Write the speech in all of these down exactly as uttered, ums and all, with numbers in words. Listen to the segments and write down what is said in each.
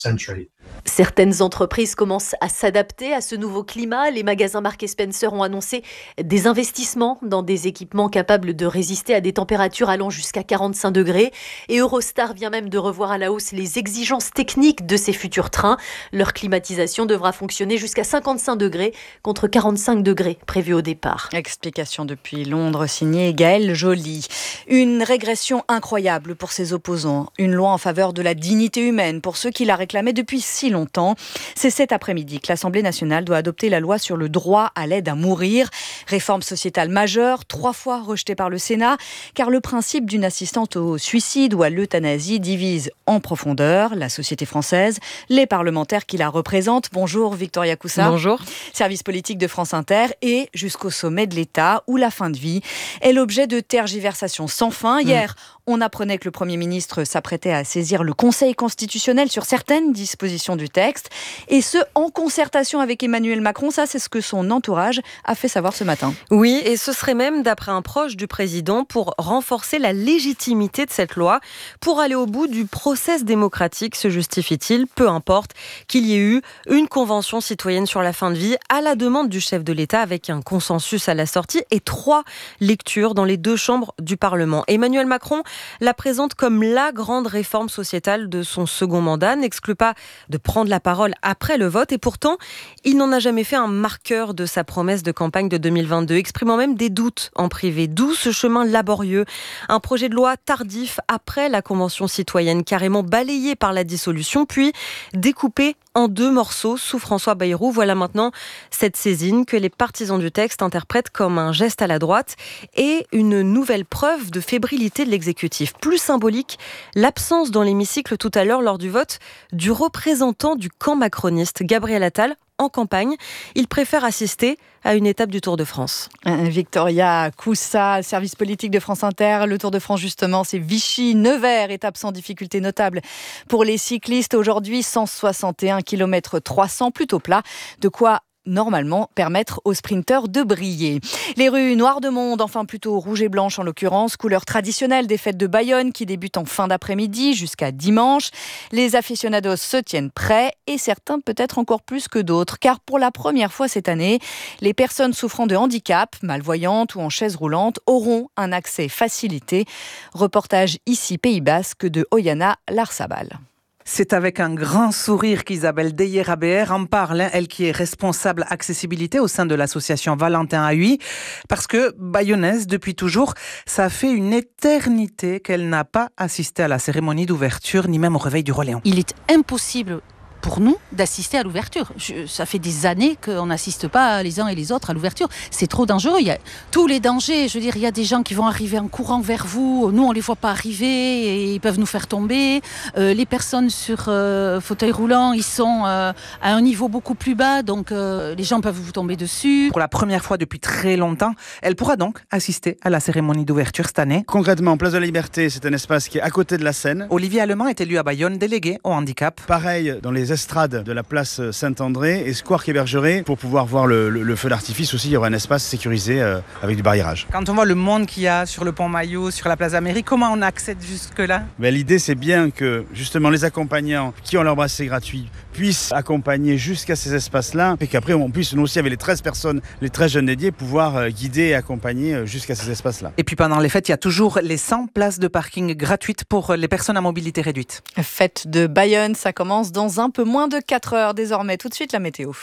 Certaines entreprises commencent à s'adapter à ce nouveau climat. Les magasins Marks et Spencer ont annoncé des investissements dans des équipements capables de résister à des températures allant jusqu'à quarante-cinq degrés. Et Eurostar vient même de revoir à la hausse les exigences techniques de ces futurs trains. Leur climatisation devra fonctionner jusqu'à cinquante-cinq degrés contre quarante-cinq degrés prévus au départ. Explication depuis Londres signée Gaëlle Joly. Une régression incroyable pour ses opposants. Une loi en faveur de la dignité humaine pour ceux qui la réclamaient depuis si longtemps. C'est cet après-midi que l'Assemblée nationale doit adopter la loi sur le droit à l'aide à mourir. Réforme sociétale majeure, trois fois rejetée par le Sénat, car le principe d'une assistance au suicide ou à l'euthanasie divise en profondeur la société française, les parlementaires qui la représentent. Bonjour Victoria Coussa. Bonjour. Service politique de France Inter et jusqu'au sommet de l'État où la fin de vie est l'objet de tergiversations sans fin. Hier, mmh. on apprenait que le Premier ministre s'apprêtait à saisir le Conseil constitutionnel sur certaines dispositions du texte, et ce, en concertation avec Emmanuel Macron. Ça, c'est ce que son entourage a fait savoir ce matin. Oui, et ce serait même, d'après un proche du président, pour renforcer la légitimité de cette loi, pour aller au bout du process démocratique, se justifie-t-il, peu importe qu'il y ait eu une convention citoyenne sur la fin de vie à la demande du chef de l'État, avec un consensus à la sortie et trois lectures dans les deux chambres du Parlement. Emmanuel Macron la présente comme la grande réforme sociétale de son second mandat, n'exclut pas de prendre la parole après le vote, et pourtant, il n'en a jamais fait un marqueur de sa promesse de campagne de deux mille vingt-deux, exprimant même des doutes en privé. D'où ce chemin laborieux, un projet de loi tardif après la Convention citoyenne, carrément balayé par la dissolution, puis découpé en deux morceaux sous François Bayrou. Voilà maintenant cette saisine que les partisans du texte interprètent comme un geste à la droite et une nouvelle preuve de fébrilité de l'exécutif. Plus symbolique, l'absence dans l'hémicycle tout à l'heure lors du vote du représentant du camp macroniste, Gabriel Attal, en campagne. Il préfère assister à une étape du Tour de France. Victoria Coussa, service politique de France Inter. Le Tour de France, justement, c'est Vichy-Nevers, étape sans difficulté notable pour les cyclistes. Aujourd'hui, cent soixante et un kilomètres trois cents, plutôt plat. De quoi normalement permettre aux sprinteurs de briller. Les rues noires de monde, enfin plutôt rouges et blanches en l'occurrence, couleur traditionnelle des fêtes de Bayonne qui débutent en fin d'après-midi jusqu'à dimanche. Les aficionados se tiennent prêts et certains peut-être encore plus que d'autres, car pour la première fois cette année, les personnes souffrant de handicap, malvoyantes ou en chaise roulante, auront un accès facilité. Reportage ici Pays Basque de Oyana Larsabal. C'est avec un grand sourire qu'Isabelle Deyer-Abéer en parle, elle qui est responsable accessibilité au sein de l'association Valentin A U I, parce que bayonnaise depuis toujours, ça fait une éternité qu'elle n'a pas assisté à la cérémonie d'ouverture, ni même au réveil du Roi Léon. Il est impossible pour nous d'assister à l'ouverture. Je, ça fait des années qu'on n'assiste pas les uns et les autres à l'ouverture. C'est trop dangereux. Il y a tous les dangers. Je veux dire, il y a des gens qui vont arriver en courant vers vous. Nous, on ne les voit pas arriver et ils peuvent nous faire tomber. Euh, les personnes sur euh, fauteuil roulant, ils sont euh, à un niveau beaucoup plus bas, donc euh, les gens peuvent vous tomber dessus. Pour la première fois depuis très longtemps, elle pourra donc assister à la cérémonie d'ouverture cette année. Concrètement, Place de la Liberté, c'est un espace qui est à côté de la Seine. Olivier Allemand est élu à Bayonne, délégué au handicap. Pareil, dans les estrades de la place Saint-André et Square Quai Bergeret. Pour pouvoir voir le, le, le feu d'artifice aussi, il y aura un espace sécurisé euh, avec du barriérage. Quand on voit le monde qu'il y a sur le pont Maillot, sur la place d'Amérique, comment on accède jusque-là ? Ben, l'idée, c'est bien que justement les accompagnants qui ont leur bracelet gratuit puissent accompagner jusqu'à ces espaces-là et qu'après on puisse, nous aussi, avec les treize personnes, les treize jeunes dédiés, pouvoir euh, guider et accompagner jusqu'à ces espaces-là. Et puis pendant les fêtes, il y a toujours les cent places de parking gratuites pour les personnes à mobilité réduite. Fête de Bayonne, ça commence dans un peu moins de quatre heures désormais. Tout de suite, la météo.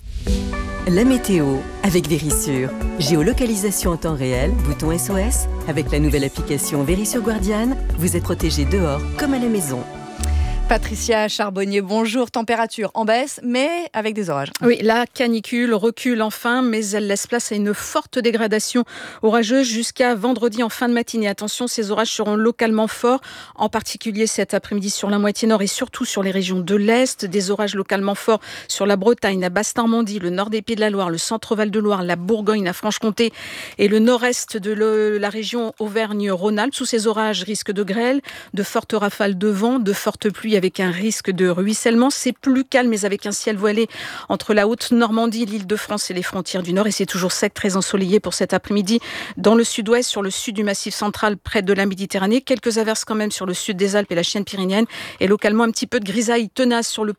La météo avec Vérissure. Géolocalisation en temps réel, bouton S O S. Avec la nouvelle application Vérissure Guardian, vous êtes protégé dehors comme à la maison. Patricia Charbonnier, bonjour. Température en baisse, mais avec des orages. Oui, la canicule recule enfin, mais elle laisse place à une forte dégradation orageuse jusqu'à vendredi en fin de matinée. Attention, ces orages seront localement forts, en particulier cet après-midi sur la moitié nord et surtout sur les régions de l'Est. Des orages localement forts sur la Bretagne, la Basse-Normandie, le nord des Pays de la Loire, le centre-Val de Loire, la Bourgogne, la Franche-Comté et le nord-est de le, la région Auvergne-Rhône-Alpes. Sous ces orages, risque de grêle, de fortes rafales de vent, de fortes pluies avec un risque de ruissellement. C'est plus calme, mais avec un ciel voilé entre la Haute-Normandie, l'Île-de-France et les frontières du Nord. Et c'est toujours sec, très ensoleillé pour cet après-midi. Dans le sud-ouest, sur le sud du Massif central, près de la Méditerranée. Quelques averses quand même sur le sud des Alpes et la chaîne pyrénéenne. Et localement, un petit peu de grisaille tenace sur le